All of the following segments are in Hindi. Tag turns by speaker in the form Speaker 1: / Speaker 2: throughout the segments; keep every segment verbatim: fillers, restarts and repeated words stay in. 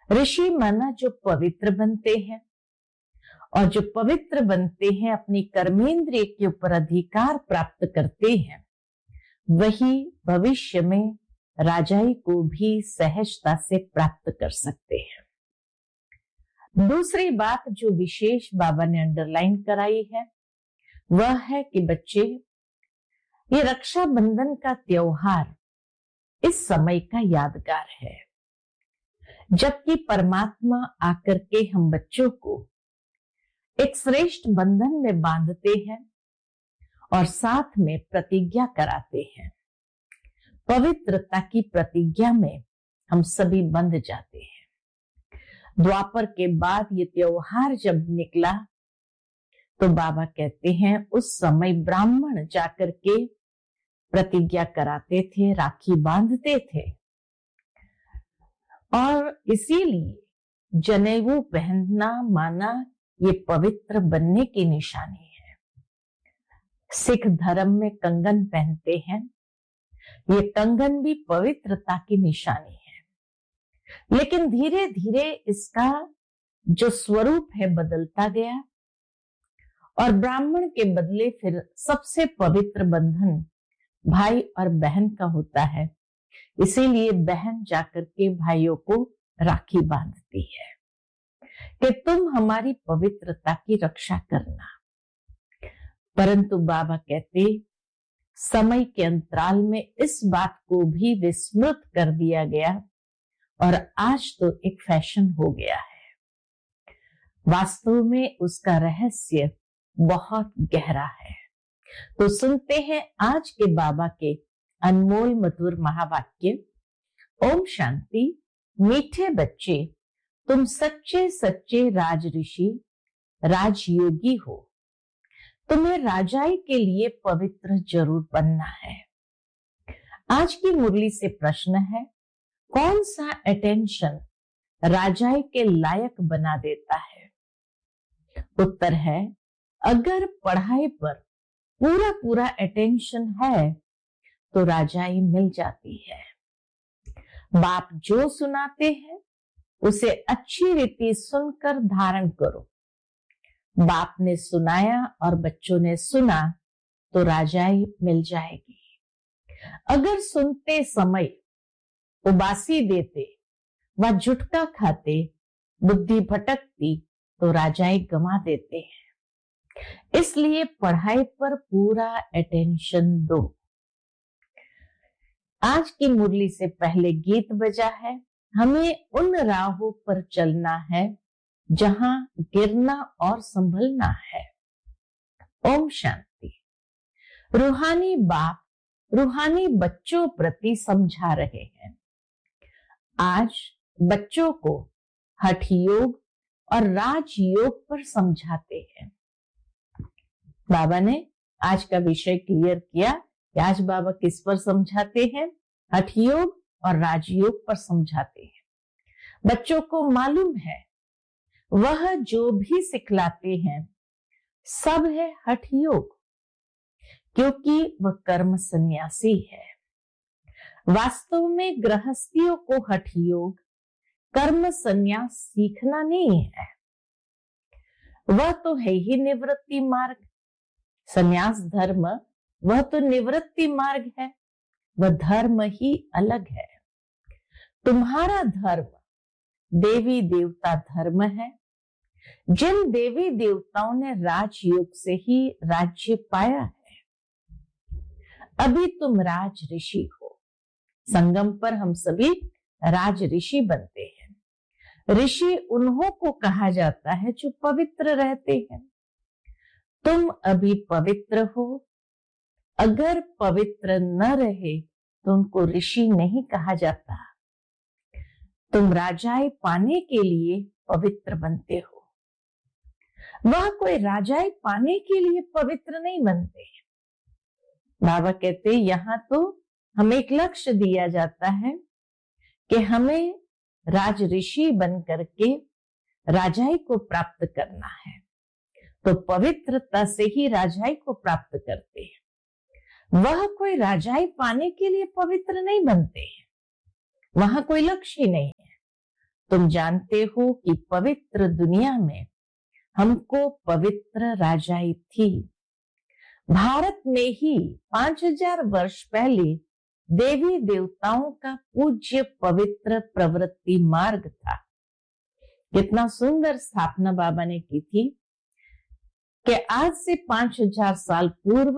Speaker 1: ऋषि माना जो पवित्र बनते हैं, और जो पवित्र बनते हैं अपनी कर्मेंद्रिय के ऊपर अधिकार प्राप्त करते हैं, वही भविष्य में राजाई को भी सहजता से प्राप्त कर सकते हैं। दूसरी बात जो विशेष बाबा ने अंडरलाइन कराई है वह है कि बच्चे, ये रक्षाबंधन का त्योहार इस समय का यादगार है, जबकि परमात्मा आकर के हम बच्चों को एक श्रेष्ठ बंधन में बांधते हैं और साथ में प्रतिज्ञा कराते हैं। पवित्रता की प्रतिज्ञा में हम सभी बंध जाते हैं। द्वापर के बाद ये त्योहार जब निकला तो बाबा कहते हैं उस समय ब्राह्मण जाकर के प्रतिज्ञा कराते थे, राखी बांधते थे, और इसीलिए जनेऊ पहनना माना ये पवित्र बनने की निशानी है। सिख धर्म में कंगन पहनते हैं, ये कंगन भी पवित्रता की निशानी है। लेकिन धीरे धीरे इसका जो स्वरूप है बदलता गया, और ब्राह्मण के बदले फिर सबसे पवित्र बंधन भाई और बहन का होता है। इसीलिए बहन जाकर के भाइयों को राखी बांधती है कि तुम हमारी पवित्रता की रक्षा करना। परंतु बाबा कहते समय के अंतराल में इस बात को भी विस्मृत कर दिया गया, और आज तो एक फैशन हो गया है। वास्तव में उसका रहस्य बहुत गहरा है। तो सुनते हैं आज के बाबा के अनमोल मधुर महावाक्य। ओम शांति। मीठे बच्चे, तुम सच्चे सच्चे राज ऋषि राजयोगी हो। तुम्हें राजाई के लिए पवित्र जरूर बनना है। आज की मुरली से प्रश्न है, कौन सा अटेंशन राजाई के लायक बना देता है? उत्तर है, अगर पढ़ाई पर पूरा पूरा अटेंशन है तो राजाई मिल जाती है। बाप जो सुनाते हैं उसे अच्छी रीति सुनकर धारण करो। बाप ने सुनाया और बच्चों ने सुना तो राजाई मिल जाएगी। अगर सुनते समय उबासी देते व झुटका खाते, बुद्धि भटकती तो राजाई गंवा देते हैं। इसलिए पढ़ाई पर पूरा अटेंशन दो। आज की मुरली से पहले गीत बजा है, हमें उन राहों पर चलना है जहां गिरना और संभलना है। ओम शांति। रूहानी बाप रूहानी बच्चों प्रति समझा रहे हैं। आज बच्चों को हठ योग और राजयोग पर समझाते हैं। बाबा ने आज का विषय क्लियर किया कि आज बाबा किस पर समझाते हैं? हठ योग और राजयोग पर समझाते हैं। बच्चों को मालूम है वह जो भी सिखलाते हैं सब है हठ योग, क्योंकि वह कर्म सन्यासी है। वास्तव में गृहस्थियों को हठ योग कर्म सन्यास सीखना नहीं है, वह तो है ही निवृत्ति मार्ग। सन्यास धर्म वह तो निवृत्ति मार्ग है, वह धर्म ही अलग है। तुम्हारा धर्म देवी देवता धर्म है। जिन देवी देवताओं ने राजयोग से ही राज्य पाया है, अभी तुम राज ऋषि हो। संगम पर हम सभी राज ऋषि बनते हैं। ऋषि उन्हों को कहा जाता है जो पवित्र रहते हैं। तुम अभी पवित्र हो। अगर पवित्र न रहे तो उनको ऋषि नहीं कहा जाता। तुम राजाई पाने के लिए पवित्र बनते हो। वह कोई राजाई पाने के लिए पवित्र नहीं बनते। बाबा कहते यहाँ तो हमें एक लक्ष्य दिया जाता है कि हमें राज ऋषि बन करके राजाई को प्राप्त करना है। तो पवित्रता से ही राजाई को प्राप्त करते हैं। वह कोई राजाई पाने के लिए पवित्र नहीं बनते हैं, वहां कोई लक्ष्य नहीं है। तुम जानते हो कि पवित्र दुनिया में हमको पवित्र राजाई थी। भारत में ही पांच हजार वर्ष पहले देवी देवताओं का पूज्य पवित्र प्रवृत्ति मार्ग था। कितना सुंदर स्थापना बाबा ने की थी कि आज से पांच हजार साल पूर्व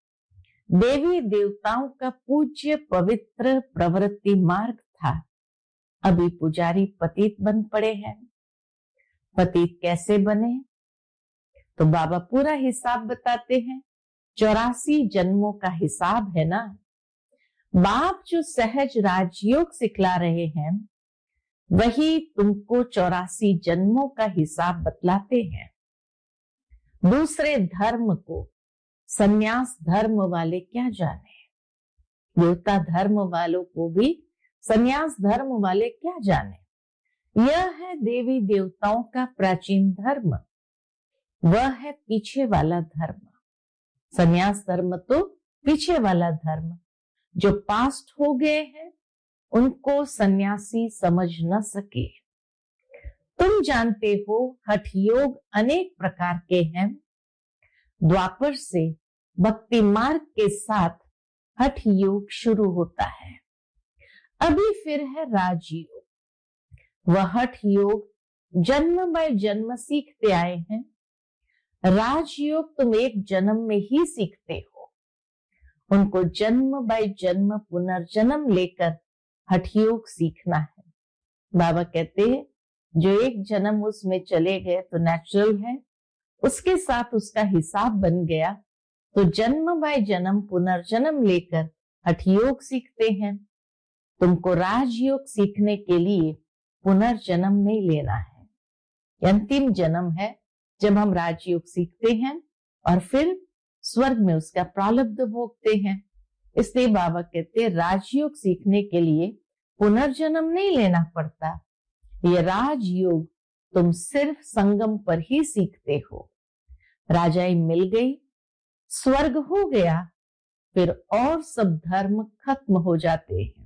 Speaker 1: देवी देवताओं का पूज्य पवित्र प्रवृत्ति मार्ग था। अभी पुजारी पतित बन पड़े हैं। पतित कैसे बने? तो बाबा पूरा हिसाब बताते हैं। चौरासी जन्मों का हिसाब है ना। बाप जो सहज राजयोग सिखला रहे हैं वही तुमको चौरासी जन्मों का हिसाब बतलाते हैं। दूसरे धर्म को संन्यास धर्म वाले क्या जाने, देवता धर्म वालों को भी संन्यास धर्म वाले क्या जाने। यह है देवी देवताओं का प्राचीन धर्म, वह है पीछे वाला धर्म। संन्यास धर्म तो पीछे वाला धर्म, जो पास्ट हो गए हैं उनको सन्यासी समझ न सके। तुम जानते हो हठ योग अनेक प्रकार के हैं। द्वापर से भक्ति मार्ग के साथ हठ योग शुरू होता है। अभी फिर है राजयोग। वह हठ योग जन्म बाय जन्म सीखते आए हैं। राजयोग तुम एक जन्म में ही सीखते हो। उनको जन्म बाय जन्म पुनर्जन्म लेकर हठ योग सीखना है। बाबा कहते हैं जो एक जन्म उसमें चले गए तो नेचुरल है, उसके साथ उसका हिसाब बन गया तो जन्म बाय जन्म पुनर्जन्म लेकर हठ योग सीखते हैं। तुमको राजयोग सीखने के लिए पुनर्जन्म नहीं लेना है। अंतिम जन्म है जब हम राजयोग सीखते हैं और फिर स्वर्ग में उसका प्रारब्ध भोगते हैं। इसलिए बाबा कहते हैं राजयोग सीखने के लिए पुनर्जन्म नहीं लेना पड़ता। ये राजयोग तुम सिर्फ संगम पर ही सीखते हो। राजाई मिल गई, स्वर्ग हो गया, फिर और सब धर्म खत्म हो जाते हैं।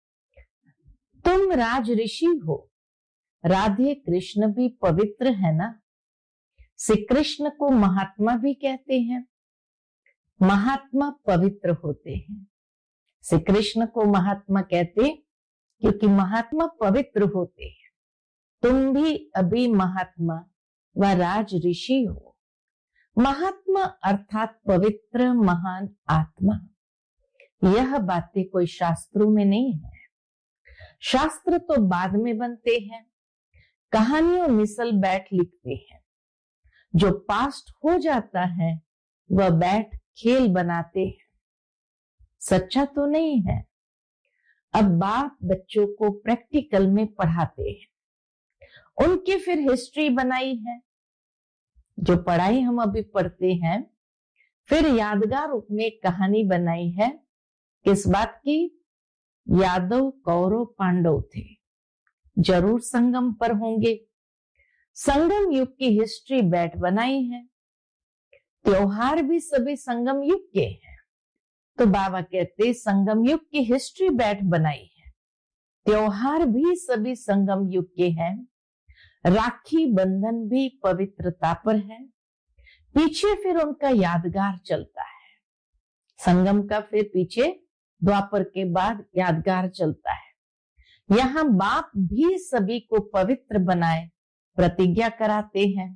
Speaker 1: तुम राज ऋषि हो। राधे कृष्ण भी पवित्र है ना। श्री कृष्ण को महात्मा भी कहते हैं। महात्मा पवित्र होते हैं। श्री कृष्ण को महात्मा कहते क्योंकि महात्मा पवित्र होते हैं। तुम भी अभी महात्मा व राज ऋषि हो। महात्मा अर्थात पवित्र महान आत्मा। यह बातें कोई शास्त्रों में नहीं है। शास्त्र तो बाद में बनते हैं, कहानियों मिसल बैठ लिखते हैं। जो पास्ट हो जाता है वह बैठ खेल बनाते हैं, सच्चा तो नहीं है। अब बाप बच्चों को प्रैक्टिकल में पढ़ाते हैं। उनकी फिर हिस्ट्री बनाई है। जो पढ़ाई हम अभी पढ़ते हैं फिर यादगार रूप में कहानी बनाई है। किस बात की? यादव कौरव पांडव थे, जरूर संगम पर होंगे। संगम युग की हिस्ट्री बैठ बनाई है। त्योहार भी सभी संगम युग के हैं। तो बाबा कहते संगम युग की हिस्ट्री बैठ बनाई है। त्योहार भी सभी संगम युग के हैं। राखी बंधन भी पवित्रता पर है। पीछे फिर उनका यादगार चलता है। संगम का फिर पीछे द्वापर के बाद यादगार चलता है। यहाँ बाप भी सभी को पवित्र बनाए प्रतिज्ञा कराते हैं।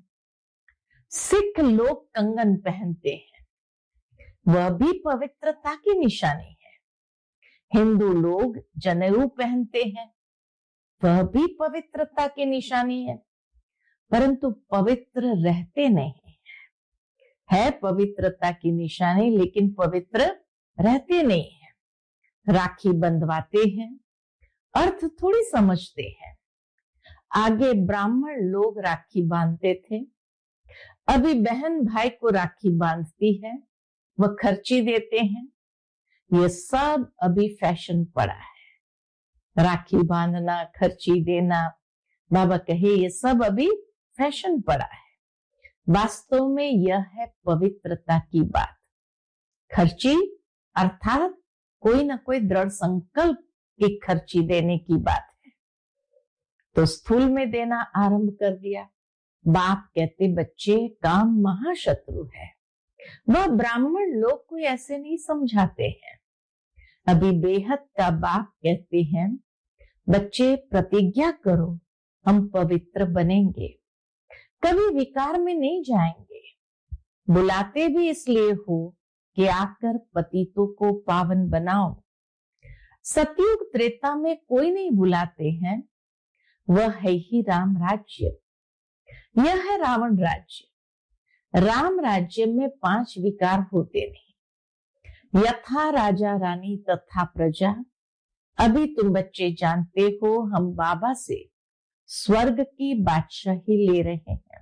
Speaker 1: सिख लोग कंगन पहनते हैं, वह भी पवित्रता की निशानी है। हिंदू लोग जनेऊ पहनते हैं, वह भी पवित्रता की निशानी है। परंतु पवित्र रहते नहीं है। है पवित्रता की निशानी लेकिन पवित्र रहते नहीं है। राखी बंधवाते हैं, अर्थ थोड़ी समझते हैं। आगे ब्राह्मण लोग राखी बांधते थे, अभी बहन भाई को राखी बांधती है, वह खर्ची देते हैं। ये सब अभी फैशन पड़ा है। राखी बांधना, खर्ची देना, बाबा कहे ये सब अभी फैशन पड़ा है। वास्तव में यह है पवित्रता की बात। खर्ची अर्थात कोई ना कोई दृढ़ संकल्प की खर्ची देने की बात है। तो स्थूल में देना आरंभ कर दिया। बाप कहते बच्चे काम महाशत्रु है। वह ब्राह्मण लोग को ऐसे नहीं समझाते हैं। अभी बेहद का बाप कहते हैं बच्चे प्रतिज्ञा करो, हम पवित्र बनेंगे, कभी विकार में नहीं जाएंगे। बुलाते भी इसलिए हो कि आकर पतितों को पावन बनाओ। सतयुग त्रेता में कोई नहीं बुलाते हैं, वह है ही राम राज्य। यह है रावण राज्य। राम राज्य में पांच विकार होते नहीं। यथा राजा रानी तथा प्रजा। अभी तुम बच्चे जानते हो हम बाबा से स्वर्ग की बादशाही ले रहे हैं।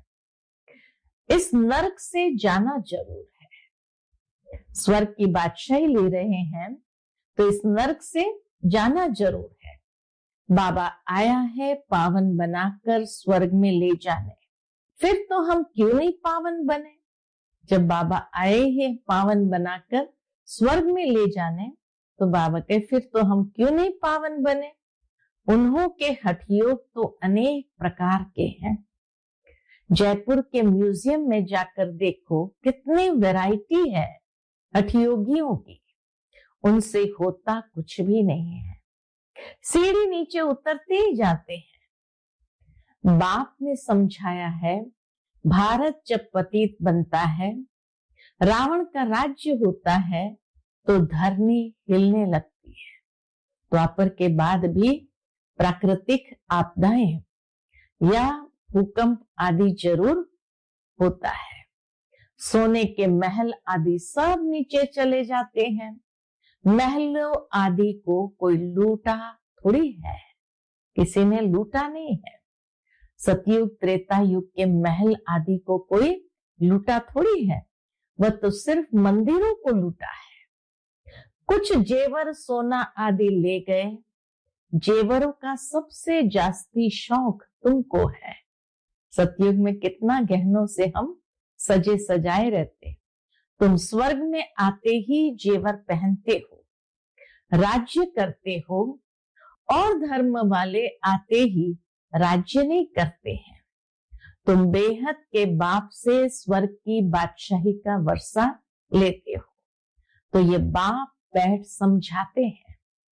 Speaker 1: इस नरक से जाना जरूर है। स्वर्ग की बादशाही ले रहे हैं तो इस नरक से जाना जरूर है। बाबा आया है पावन बनाकर स्वर्ग में ले जाने। फिर तो हम क्यों नहीं पावन बने? जब बाबा आए हैं पावन बनाकर स्वर्ग में ले जाने, तो बाबा के फिर तो हम क्यों नहीं पावन बने? उन्हों के हठयोग तो अनेक प्रकार के हैं। जयपुर के म्यूजियम में जाकर देखो कितनी वैरायटी है हठयोगियों की। उनसे होता कुछ भी नहीं है। सीढ़ी नीचे उतरते ही जाते हैं। बाप ने समझाया है भारत जब पतित बनता है, रावण का राज्य होता है, तो धरनी हिलने लगती है। द्वापर के बाद भी प्राकृतिक आपदाएं या भूकंप आदि जरूर होता है। सोने के महल आदि सब नीचे चले जाते हैं। महलों आदि को कोई लूटा थोड़ी है, किसी ने लूटा नहीं है। सतयुग त्रेता युग के महल आदि को कोई लूटा थोड़ी है, वह तो सिर्फ मंदिरों को लूटा है। कुछ जेवर सोना आदि ले गए। जेवरों का सबसे जास्ती शौक तुमको है। सतयुग में कितना गहनों से हम सजे सजाए रहते। तुम स्वर्ग में आते ही जेवर पहनते हो, राज्य करते हो, और धर्म वाले आते ही राज्य नहीं करते हैं। तुम बेहद के बाप से स्वर्ग की बादशाही का वर्षा लेते हो। तो ये बाप बैठ समझाते हैं।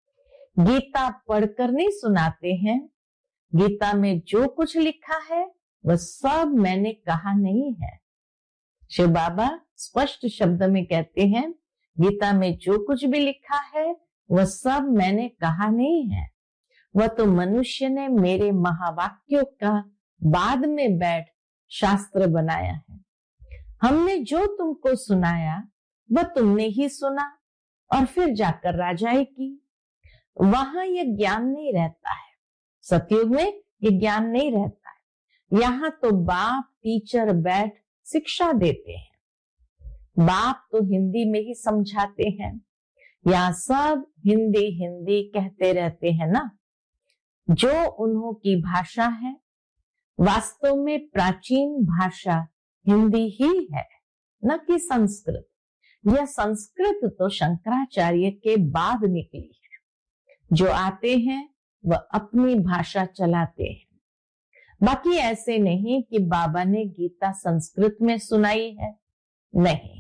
Speaker 1: गीता पढ़कर नहीं सुनाते हैं। गीता में जो कुछ लिखा है वह सब मैंने कहा नहीं है। शिव बाबा स्पष्ट शब्द में कहते हैं गीता में जो कुछ भी लिखा है वह सब मैंने कहा नहीं है। वह तो मनुष्य ने मेरे महावाक्यों का बाद में बैठ शास्त्र बनाया है। हमने जो तुमको सुनाया वह तुमने ही सुना और फिर जाकर राजाई की। वहां यह ज्ञान नहीं रहता है। सतयुग में ये ज्ञान नहीं रहता है। यहाँ तो बाप टीचर बैठ शिक्षा देते हैं। बाप तो हिंदी में ही समझाते हैं। यहाँ सब हिंदी हिंदी कहते रहते हैं ना। जो उन्हों की भाषा है, वास्तव में प्राचीन भाषा हिंदी ही है, न कि संस्कृत। यह संस्कृत तो शंकराचार्य के बाद निकली है। जो आते हैं वह अपनी भाषा चलाते हैं। बाकी ऐसे नहीं कि बाबा ने गीता संस्कृत में सुनाई है, नहीं।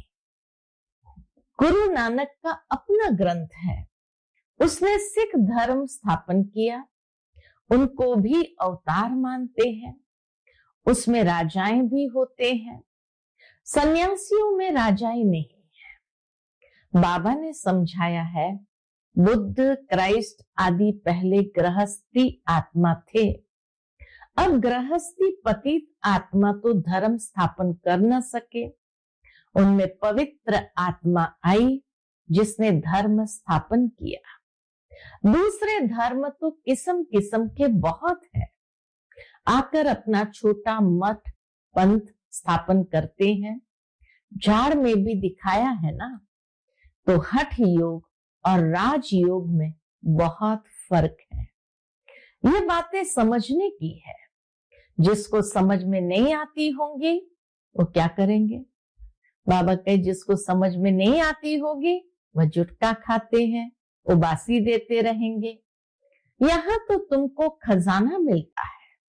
Speaker 1: गुरु नानक का अपना ग्रंथ है। उसने सिख धर्म स्थापन किया। उनको भी अवतार मानते हैं। उसमें राजाएं भी होते हैं। सन्यासियों में राजाएं नहीं है। बाबा ने समझाया है बुद्ध, क्राइस्ट आदि पहले गृहस्थी आत्मा थे। अब गृहस्थी पतित आत्मा तो धर्म स्थापन कर न सके। उनमें पवित्र आत्मा आई जिसने धर्म स्थापन किया। दूसरे धर्म तो किस्म किस्म के बहुत है। आकर अपना छोटा मठ पंथ स्थापन करते हैं। झाड़ में भी दिखाया है ना। तो हठ योग और राजयोग में बहुत फर्क है। ये बातें समझने की है। जिसको समझ में नहीं आती होंगी वो क्या करेंगे? बाबा कहे जिसको समझ में नहीं आती होगी वह जुटका खाते हैं, उबासी देते रहेंगे। यहाँ तो तुमको खजाना मिलता है।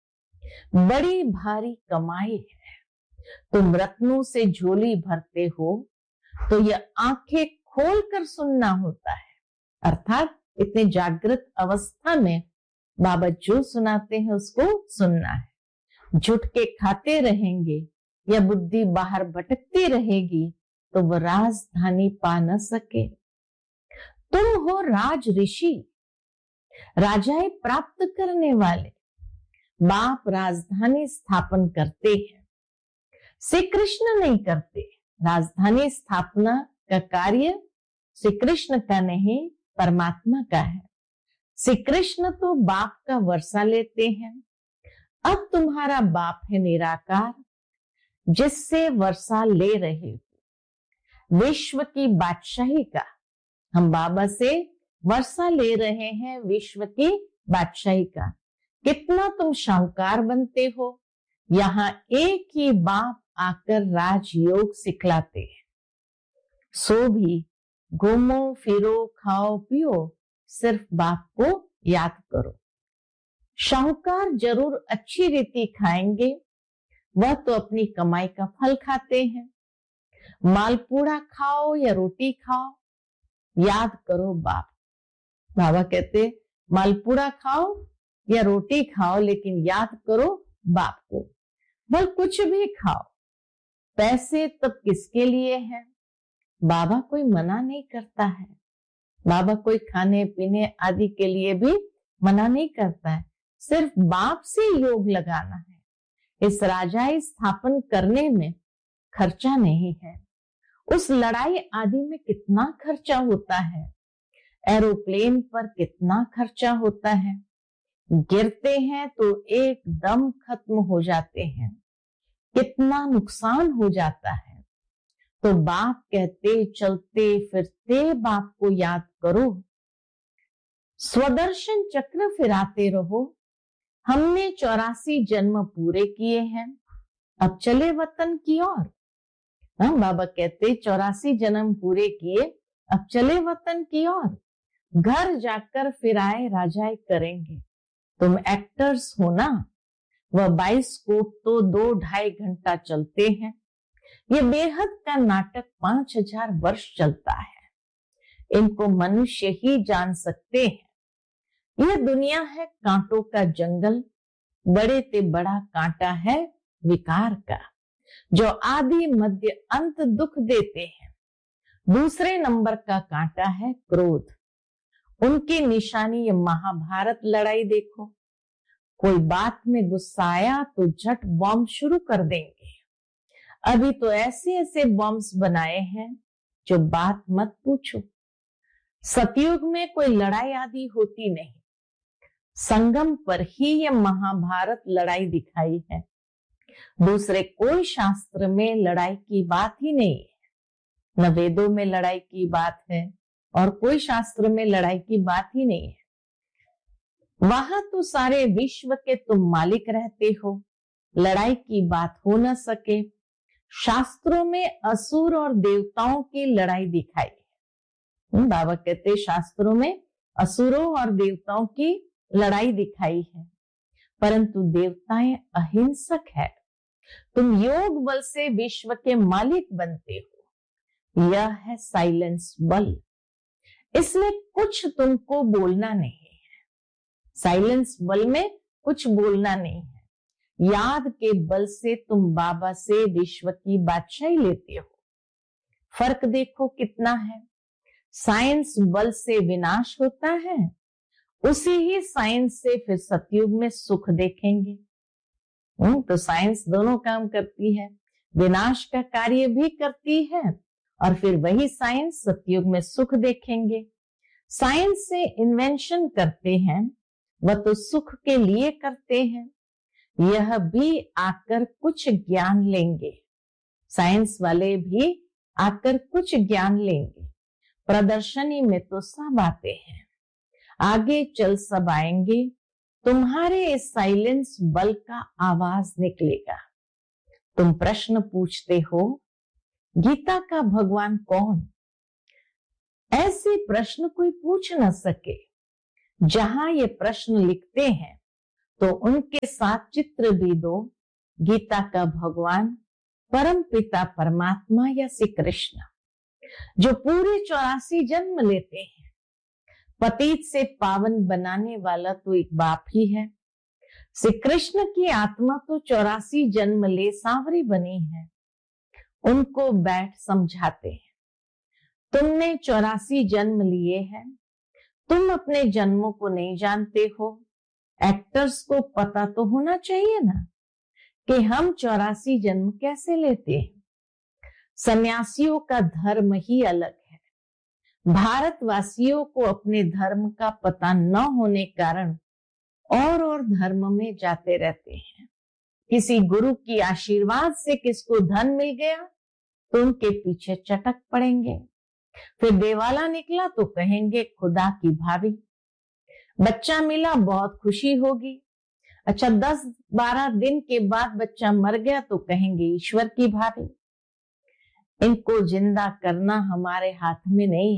Speaker 1: बड़ी भारी कमाई है, तुम रत्नों से झोली भरते हो, तो यह आंखें खोलकर सुनना होता है। अर्थात इतने जागृत अवस्था में बाबा जो सुनाते हैं उसको सुनना है। झुट के खाते रहेंगे या बुद्धि बाहर भटकती रहेगी तो वह राजधानी पा न सके। तुम हो राज ऋषि, राजाएं प्राप्त करने वाले। बाप राजधानी स्थापन करते हैं, श्री कृष्ण नहीं करते। राजधानी स्थापना का कार्य श्री कृष्ण का नहीं, परमात्मा का है। श्री कृष्ण तो बाप का वर्षा लेते हैं। अब तुम्हारा बाप है निराकार, जिससे वर्षा ले रहे हो विश्व की बादशाही का। हम बाबा से वर्षा ले रहे हैं विश्व की बादशाही का। कितना तुम शाहूकार बनते हो। यहाँ एक ही बाप आकर राजयोग सिखलाते हैं। सो भी घूमो फिरो खाओ पियो, सिर्फ बाप को याद करो। शाहूकार जरूर अच्छी रीति खाएंगे, वह तो अपनी कमाई का फल खाते हैं। मालपूड़ा खाओ या रोटी खाओ, याद करो बाप। बाबा कहते मालपूड़ा खाओ या रोटी खाओ, लेकिन याद करो बाप को। बल कुछ भी खाओ, पैसे तब किसके लिए हैं। बाबा कोई मना नहीं करता है। बाबा कोई खाने पीने आदि के लिए भी मना नहीं करता है। सिर्फ बाप से योग लगाना है। इस राजाई स्थापन करने में खर्चा नहीं है। उस लड़ाई आदि में कितना खर्चा होता है, एरोप्लेन पर कितना खर्चा होता है। गिरते हैं तो एकदम खत्म हो जाते हैं, कितना नुकसान हो जाता है। तो बाप कहते चलते फिरते बाप को याद करो। स्वदर्शन चक्र फिराते रहो। हमने चौरासी जन्म पूरे किए हैं, अब चले वतन की ओर। हाँ, बाबा कहते चौरासी जन्म पूरे किए, अब चले वतन की ओर। घर जाकर फिराए राजाए करेंगे। तुम एक्टर्स हो ना। वह बाइस्कोप तो दो ढाई घंटा चलते हैं। ये बेहद का नाटक पांच हजार वर्ष चलता है। इनको मनुष्य ही जान सकते हैं। यह दुनिया है कांटों का जंगल। बड़े ते बड़ा कांटा है विकार का, जो आदि मध्य अंत दुख देते हैं। दूसरे नंबर का कांटा है क्रोध। उनकी निशानी ये महाभारत लड़ाई देखो। कोई बात में गुस्सा आया तो झट बॉम्ब शुरू कर देंगे। अभी तो ऐसे ऐसे बॉम्ब्स बनाए हैं जो बात मत पूछो। सतयुग में कोई लड़ाई आदि होती नहीं। संगम पर ही यह महाभारत लड़ाई दिखाई है। दूसरे कोई शास्त्र में लड़ाई की बात ही नहीं है। न वेदों में लड़ाई की बात है और कोई शास्त्र में लड़ाई की बात ही नहीं है। वहां तो सारे विश्व के तुम मालिक रहते हो, लड़ाई की बात हो न सके। शास्त्रों में असुर और देवताओं की लड़ाई दिखाई है। बाबा कहते शास्त्रों में असुरों और देवताओं की लड़ाई दिखाई है, परंतु देवताएं अहिंसक है। तुम योग बल से विश्व के मालिक बनते हो। यह है साइलेंस बल। इसमें कुछ तुमको बोलना नहीं है। साइलेंस बल में कुछ बोलना नहीं है। याद के बल से तुम बाबा से विश्व की बादशाही लेते हो। फर्क देखो कितना है। साइंस बल से विनाश होता है, उसी ही साइंस से फिर सतयुग में सुख देखेंगे। तो साइंस दोनों काम करती है, विनाश का कार्य भी करती है और फिर वही साइंस सतयुग में सुख देखेंगे। साइंस से इन्वेंशन करते हैं, वह तो सुख के लिए करते हैं। यह भी आकर कुछ ज्ञान लेंगे। साइंस वाले भी आकर कुछ ज्ञान लेंगे। प्रदर्शनी में तो सब आते हैं, आगे चल सब आएंगे। तुम्हारे इस साइलेंस बल का आवाज निकलेगा। तुम प्रश्न पूछते हो गीता का भगवान कौन। ऐसे प्रश्न कोई पूछ न सके। जहां ये प्रश्न लिखते हैं तो उनके साथ चित्र भी दो। गीता का भगवान परम पिता परमात्मा या श्री कृष्ण जो पूरे चौरासी जन्म लेते हैं, पतित से पावन बनाने वाला तो एक बाप ही है। श्री कृष्ण की आत्मा तो चौरासी जन्म ले सांवरी बनी है। उनको बैठ समझाते हैं, तुमने चौरासी जन्म लिए हैं, तुम अपने जन्मों को नहीं जानते हो। एक्टर्स को पता तो होना चाहिए ना कि हम चौरासी जन्म कैसे लेते हैं। सन्यासियों का धर्म ही अलग है। भारतवासियों को अपने धर्म का पता न होने कारण और और धर्म में जाते रहते हैं। किसी गुरु की आशीर्वाद से किसको धन मिल गया तो उनके पीछे चटक पड़ेंगे। फिर देवाला निकला तो कहेंगे खुदा की भाभी। बच्चा मिला बहुत खुशी होगी। अच्छा, दस बारह दिन के बाद बच्चा मर गया तो कहेंगे ईश्वर की भाभी। इनको जिंदा करना हमारे हाथ में नहीं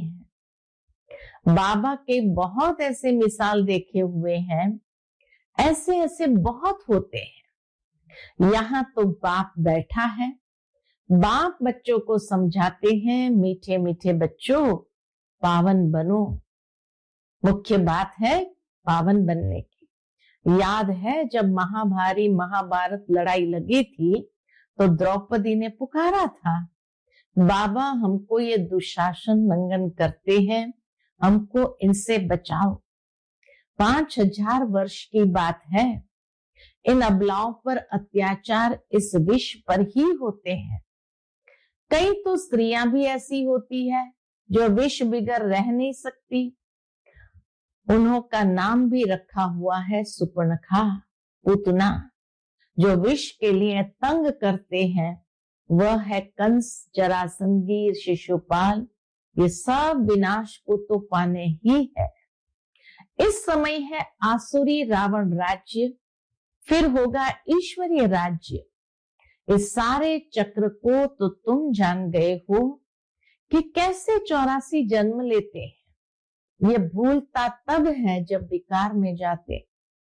Speaker 1: है। बाबा के बहुत ऐसे मिसाल देखे हुए हैं, ऐसे ऐसे बहुत होते हैं। यहाँ तो बाप बैठा है, बाप बच्चों को समझाते हैं, मीठे मीठे बच्चों पावन बनो। मुख्य बात है पावन बनने की। याद है जब महाभारी महाभारत लड़ाई लगी थी तो द्रौपदी ने पुकारा था, बाबा हमको ये दुशासन नंगन करते हैं, हमको इनसे बचाओ। पांच हजार वर्ष की बात है। इन अबलाओं पर अत्याचार इस विश्व पर ही होते हैं। कई तो स्त्रियां भी ऐसी होती है जो विष बिगर रह नहीं सकती। उन्हों का नाम भी रखा हुआ है सुपर्णखा, पूतना। जो विष के लिए तंग करते हैं वह है कंस, जरासंधी, शिशुपाल। ये सब विनाश को तो पाने ही है। इस समय है आसुरी रावण राज्य, फिर होगा ईश्वरीय राज्य। इस सारे चक्र को तो तुम जान गए हो कि कैसे चौरासी जन्म लेते हैं। ये भूलता तब है जब विकार में जाते।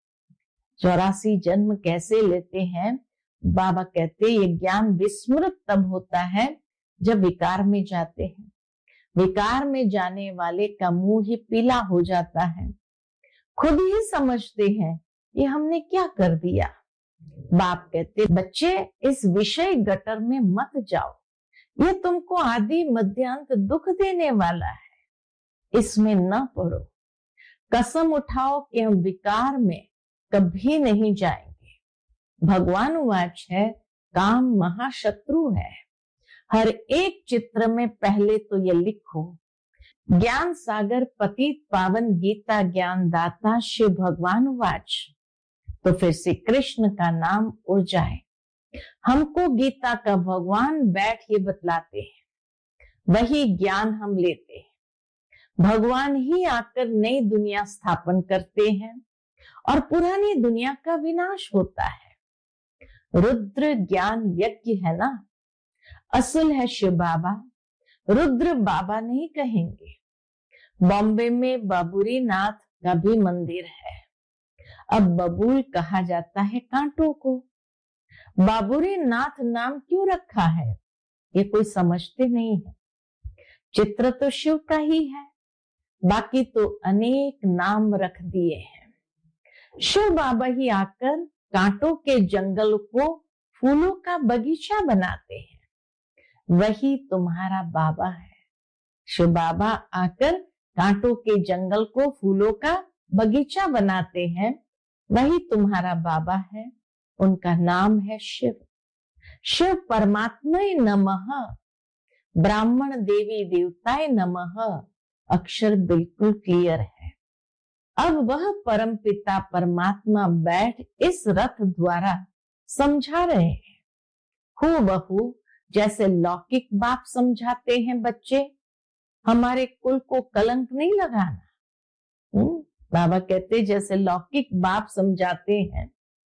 Speaker 1: चौरासी जन्म कैसे लेते हैं, बाबा कहते ये ज्ञान विस्मृत तब होता है जब विकार में जाते हैं। विकार में जाने वाले का मुंह ही पीला हो जाता है। खुद ही समझते हैं ये हमने क्या कर दिया। बाप कहते बच्चे इस विषय गटर में मत जाओ, ये तुमको आदि मध्यांत दुख देने वाला है, इसमें न पड़ो। कसम उठाओ कि हम विकार में कभी नहीं जाएंगे। भगवान वाच है काम महाशत्रु है। हर एक चित्र में पहले तो ये लिखो, ज्ञान सागर पतित पावन गीता ज्ञान दाता शिव भगवान वाच। तो फिर श्री कृष्ण का नाम उड़ जाए। हमको गीता का भगवान बैठ ये बतलाते हैं, वही ज्ञान हम लेते हैं। भगवान ही आकर नई दुनिया स्थापन करते हैं और पुरानी दुनिया का विनाश होता है। रुद्र ज्ञान यज्ञ है ना, असल है शिव बाबा। रुद्र बाबा नहीं कहेंगे। बॉम्बे में बाबूरी नाथ का भी मंदिर है। अब बबूल कहा जाता है कांटों को। बाबूरी नाथ नाम क्यों रखा है ये कोई समझते नहीं है। चित्र तो शिव का ही है, बाकी तो अनेक नाम रख दिए हैं। शिव बाबा ही आकर कांटों के जंगल को फूलों का बगीचा बनाते हैं। वही तुम्हारा बाबा है। शिव बाबा आकर कांटों के जंगल को फूलों का बगीचा बनाते हैं, वही तुम्हारा बाबा है। उनका नाम है शिव। शिव परमात्माय नमः, ब्राह्मण देवी देवताय नमः। अक्षर बिल्कुल क्लियर है। अब वह परम पिता परमात्मा बैठ इस रथ द्वारा समझा रहे हैं। हूबहू जैसे लौकिक बाप समझाते हैं बच्चे, हमारे कुल को कलंक नहीं लगाना। हुँ? बाबा कहते जैसे लौकिक बाप समझाते हैं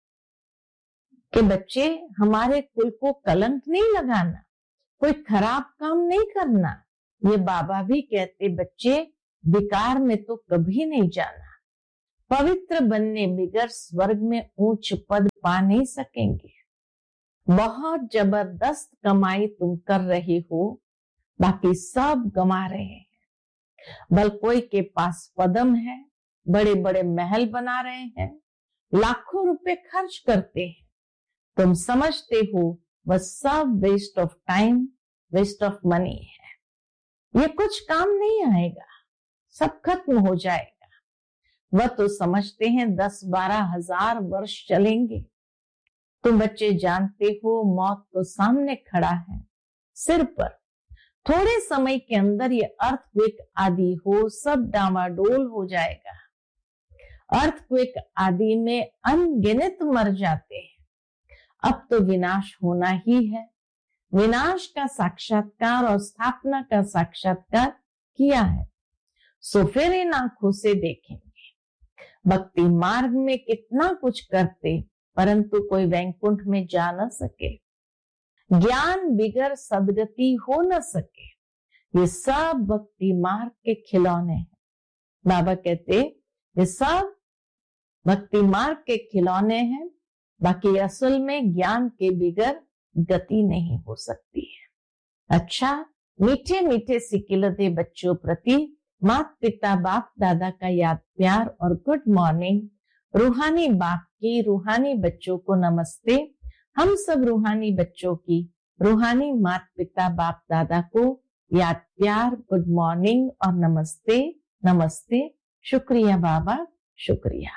Speaker 1: कि बच्चे हमारे कुल को कलंक नहीं लगाना, कोई खराब काम नहीं करना। ये बाबा भी कहते बच्चे विकार में तो कभी नहीं जाना। पवित्र बनने बगैर स्वर्ग में उच्च पद पा नहीं सकेंगे। बहुत जबरदस्त कमाई तुम कर रहे हो, बाकी सब गंवा रहे हैं। बल कोई के पास पदम है, बड़े बड़े महल बना रहे हैं, लाखों रुपए खर्च करते हैं। तुम समझते हो वह सब waste of time, waste of money है। ये कुछ काम नहीं आएगा, सब खत्म हो जाएगा। वह तो समझते हैं दस बारह हजार वर्ष चलेंगे। तुम बच्चे जानते हो मौत तो सामने खड़ा है, सिर पर। थोड़े समय के अंदर ये अर्थक्वेक आदि हो सब डामाडोल हो जाएगा। अर्थक्वेक आदि में अनगिनत मर जाते हैं। अब तो विनाश होना ही है। विनाश का साक्षात्कार और स्थापना का साक्षात्कार किया है, सो फिर इन आंखों से देखेंगे। भक्ति मार्ग में कितना कुछ करते, परंतु कोई वैकुंठ में जा न सके। ज्ञान बिगर सदगति हो न सके। ये सब भक्ति मार्ग के खिलौने हैं। बाबा कहते ये सब भक्ति मार्ग के खिलौने हैं, बाकी असल में ज्ञान के बिगर गति नहीं हो सकती है। अच्छा, मीठे मीठे सिकिलते बच्चों प्रति माता पिता बाप दादा का याद प्यार और गुड मॉर्निंग। रूहानी बाप की रूहानी बच्चों को नमस्ते। हम सब रूहानी बच्चों की रूहानी माता पिता बाप दादा को याद प्यार, गुड मॉर्निंग और नमस्ते नमस्ते। शुक्रिया बाबा, शुक्रिया।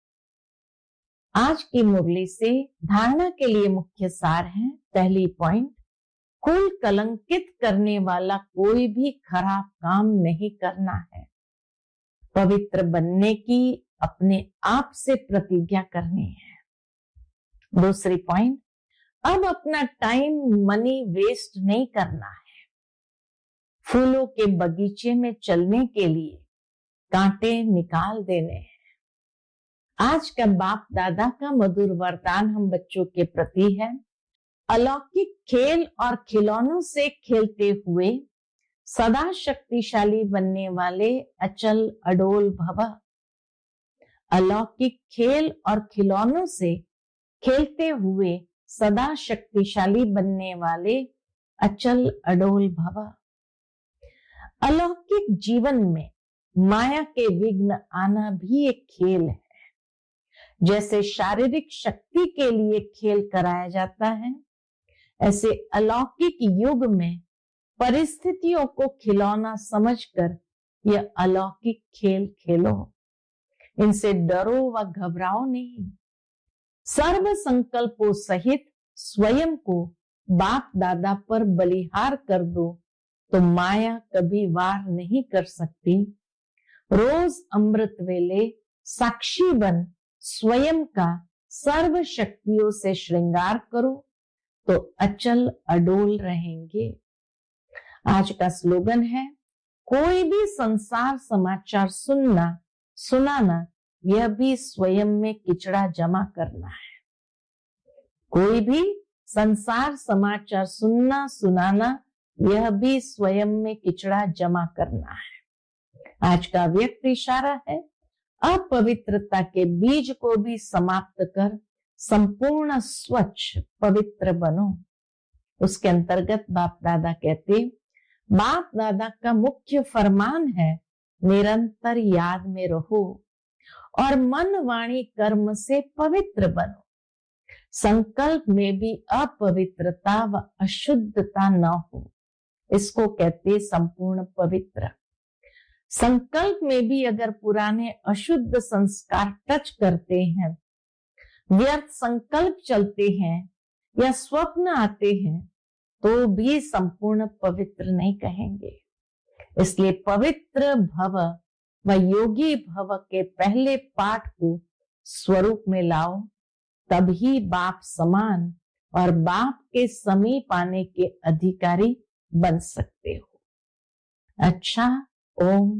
Speaker 1: आज की मुरली से धारणा के लिए मुख्य सार है। पहली पॉइंट, कुल कलंकित करने वाला कोई भी खराब काम नहीं करना है। पवित्र बनने की अपने आप से प्रतिज्ञा करनी है। दूसरी पॉइंट, अब अपना टाइम मनी वेस्ट नहीं करना है। फूलों के बगीचे में चलने के लिए कांटे निकाल देने हैं। आज का बाप दादा का मधुर वरदान हम बच्चों के प्रति है। अलौकिक खेल और खिलौनों से खेलते हुए सदा शक्तिशाली बनने वाले अचल अडोल भव। अलौकिक खेल और खिलौनों से खेलते हुए सदा शक्तिशाली बनने वाले अचल अडोल भव। अलौकिक जीवन में माया के विघ्न आना भी एक खेल है। जैसे शारीरिक शक्ति के लिए खेल कराया जाता है, ऐसे अलौकिक युग में परिस्थितियों को खिलौना समझकर यह अलौकिक खेल खेलो। इनसे डरो व घबराओ नहीं। सर्व संकल्पों सहित स्वयं को बाप दादा पर बलिहार कर दो तो माया कभी वार नहीं कर सकती। रोज अमृत वेले साक्षी बन स्वयं का सर्व शक्तियों से श्रृंगार करो तो अचल अडोल रहेंगे। आज का स्लोगन है, कोई भी संसार समाचार सुनना सुनाना यह भी स्वयं में किचड़ा जमा करना है। कोई भी संसार समाचार सुनना सुनाना यह भी स्वयं में किचड़ा जमा करना है। आज का व्यक्त इशारा है, अपवित्रता के बीज को भी समाप्त कर संपूर्ण स्वच्छ पवित्र बनो। उसके अंतर्गत बाप दादा कहते, बाप दादा का मुख्य फरमान है, निरंतर याद में रहो और मन वाणी कर्म से पवित्र बनो। संकल्प में भी अपवित्रता व अशुद्धता न हो, इसको कहते संपूर्ण पवित्र। संकल्प में भी अगर पुराने अशुद्ध संस्कार टच करते हैं, व्यर्थ संकल्प चलते हैं या स्वप्न आते हैं, तो भी संपूर्ण पवित्र नहीं कहेंगे। इसलिए पवित्र भव व योगी भव के पहले पाठ को स्वरूप में लाओ, तभी बाप समान और बाप के समीप आने के अधिकारी बन सकते हो। अच्छा, ओम